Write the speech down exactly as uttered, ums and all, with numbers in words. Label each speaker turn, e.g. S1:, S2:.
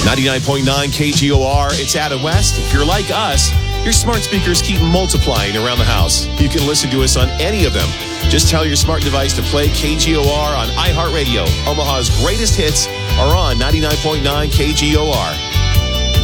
S1: ninety-nine point nine K G O R, it's Adam West. If you're like us, your smart speakers keep multiplying around the house. You can listen to us on any of them. Just tell your smart device to play K G O R on iHeartRadio. Omaha's greatest hits are on ninety-nine point nine K G O R.